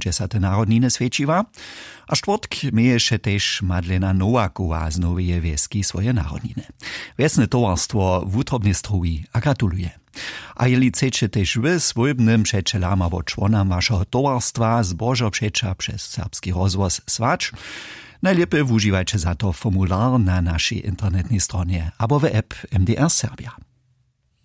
10. narodniny swieciła, a czwartk mieješe też Madlena Nowakowa z Nowej Wieski swoje narodniny. Wiesne towarstwo w Utrobnej Struji a gratuluje. A jeli chcecie też wy swojbnym przeczelam albo członam waszego towarstwa zbożo przecza przez serbski rozwoz swacz, najlepiej używajcie za to formular na naszej internetnej stronie albo w app MDR Serbia.